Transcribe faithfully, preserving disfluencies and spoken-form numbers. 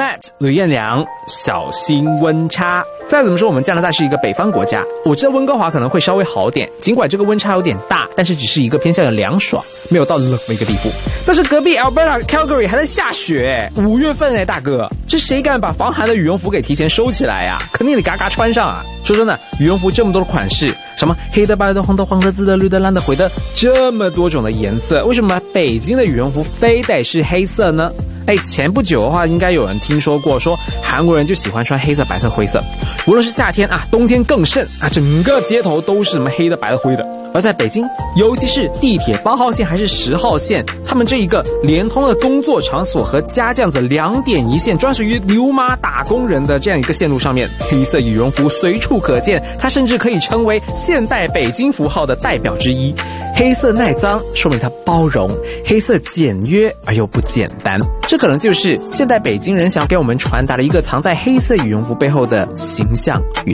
at 吕彦良，小心温差。再怎么说，我们加拿大是一个北方国家，我知道温哥华可能会稍微好点，尽管这个温差有点大，但是只是一个偏向的凉爽，没有到冷的一个地步。但是隔壁 Alberta Calgary 还在下雪，五月份哎，大哥，这谁敢把防寒的羽绒服给提前收起来啊？肯定得嘎嘎穿上啊！说真的，羽绒服这么多的款式，什么黑的、白的、红的、黄的、紫的、绿的、蓝的、灰的，这么多种的颜色，为什么北京的羽绒服非得是黑色呢？哎，前不久的话，应该有人听说过，说韩国人就喜欢穿黑色、白色、灰色，无论是夏天啊，冬天更甚啊，整个街头都是什么黑的、白的、灰的。而在北京，尤其是地铁八号线还是十号线，他们这一个连通了工作场所和家这样子两点一线，专属于牛马打工人的这样一个线路上面，黑色羽绒服随处可见，它甚至可以成为现代北京符号的代表之一。黑色耐脏，说明它包容；黑色简约而又不简单，这可能就是现代北京人想给我们传达的一个藏在黑色羽绒服背后的形象与